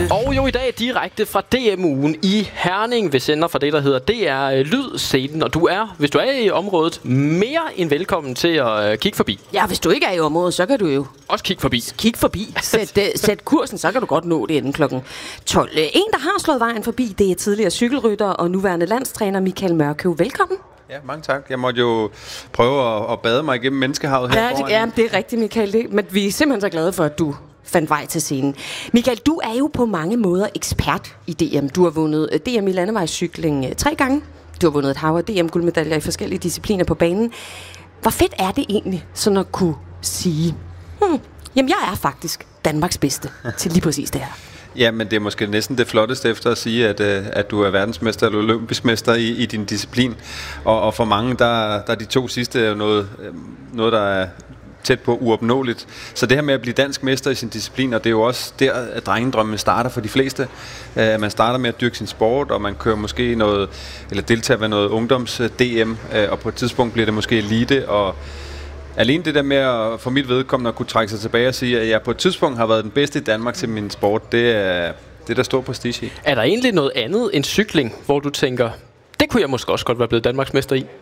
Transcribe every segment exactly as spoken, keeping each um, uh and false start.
otte. Og jo i dag direkte fra D M-ugen i Herning. Vi sender fra det, der hedder D R Lyd-scenen. Og du er, hvis du er i området, mere end velkommen til at uh, kigge forbi. Ja, hvis du ikke er i området, så kan du jo også kigge forbi. Kig forbi. Sæt, uh, sæt kursen, så kan du godt nå det inden klokken tolv. Uh, en, der har slået vejen forbi, det er tidligere cykelrytter og nuværende landstræner Michael Mørkøv. Velkommen. Ja, mange tak. Jeg måtte jo prøve at, at bade mig igennem menneskehavet her ja, foran. Det, ja, det er rigtigt, Michael. Det, men vi er simpelthen så glade for, at du fandt vej til scenen. Michael, du er jo på mange måder ekspert i D M. Du har vundet D M i landevejscykling tre gange. Du har vundet et hav af D M-guldmedaljer i forskellige discipliner på banen. Hvor fedt er det egentlig, sådan at kunne sige, hmm, jamen jeg er faktisk Danmarks bedste til lige præcis det her? Ja, men det er måske næsten det flotteste efter at sige, at, at du er verdensmester eller olympisk mester i, i din disciplin. Og, og for mange, der, der er de to sidste noget, noget, der er tæt på uopnåeligt. Så det her med at blive dansk mester i sin disciplin, og det er jo også der, at drengedrømmen starter for de fleste. Uh, man starter med at dyrke sin sport, og man kører måske noget, eller deltager ved noget ungdoms-D M, uh, og på et tidspunkt bliver det måske elite, og alene det der med at for mit vedkommende at kunne trække sig tilbage og sige, at jeg på et tidspunkt har været den bedste i Danmark til min sport, det er det, der står prestige i. Er der egentlig noget andet end cykling, hvor du tænker, det kunne jeg måske også godt være blevet Danmarksmester i?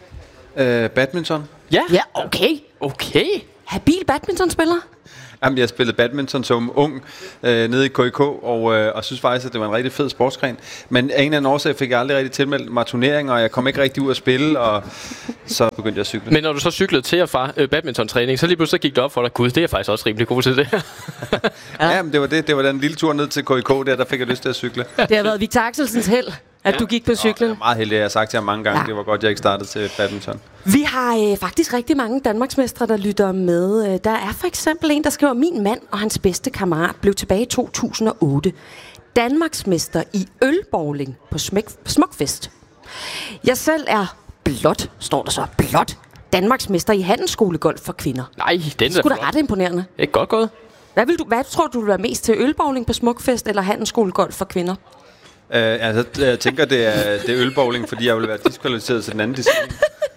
Uh, badminton. Ja? Ja, okay. Okay. Habil badmintonspiller? Jamen, jeg spillede badminton som ung øh, nede i K I K, og, øh, og synes faktisk, at det var en rigtig fed sportsgren. Men af en eller anden årsag fik jeg aldrig rigtig tilmeldt mig turneringer, og jeg kom ikke rigtig ud at spille, og så begyndte jeg at cykle. Men når du så cyklede til og fra øh, badmintontræning, så lige pludselig gik det op for dig, gud, det er faktisk også rimelig god til det her. ja, ja men det var det. Det var den lille tur ned til K I K, der, der fik jeg lyst til at cykle. Det har været Victor Axelsens held, at ja. du gik på cyklen. Jeg er meget heldig, jeg har sagt til ham mange gange, ja. Det var godt, jeg ikke startede til badminton. Vi har øh, faktisk rigtig mange danmarksmestre, der lytter med. Der er for eksempel en, der skriver, min mand og hans bedste kammerat blev tilbage i to tusind og otte danmarksmester i ølbowling på Smæk- Smukfest. Jeg selv er blot, står der så, blot danmarksmester i handelsskolegolf for kvinder. Nej, den er sgu da ret imponerende. Det er godt gået. Hvad, vil du, hvad tror du, du vil være mest til, ølbowling på Smukfest eller handelsskolegolf for kvinder? Uh, altså, jeg tænker, det er, det er ølbowling, fordi jeg vil være diskvalificeret til den anden disciplin.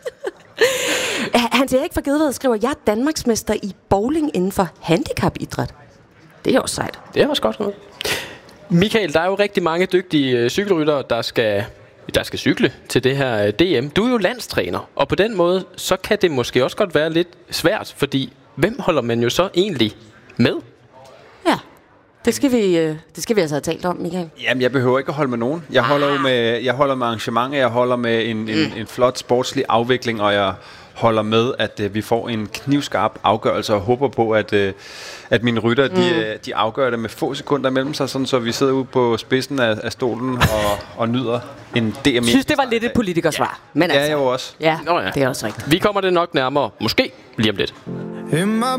Hans Erik fra Gedved skriver, jeg er danmarksmester i bowling inden for handicapidræt. Det er også sejt. Det er også godt noget. Michael, der er jo rigtig mange dygtige øh, cykelryttere, der skal, der skal cykle til det her øh, D M. Du er jo landstræner, og på den måde, så kan det måske også godt være lidt svært, fordi hvem holder man jo så egentlig med? Ja. Det skal vi, øh, det skal vi altså have talt om, Michael. Jamen, jeg behøver ikke at holde med nogen. Jeg holder jo med, jeg holder med arrangementer, jeg holder med en, en, mm. en flot sportslig afvikling, og jeg holder med, at øh, vi får en knivskarp afgørelse, og håber på, at, øh, at mine rytter, mm. de, øh, de afgør det med få sekunder mellem sig, sådan, så vi sidder ude på spidsen af, af stolen og, og nyder en D M. Jeg synes, det var lidt et politikersvar. Ja, men altså, ja, jeg jo også. Ja, Nå, ja, det er også rigtigt. Vi kommer det nok nærmere, måske lige om lidt.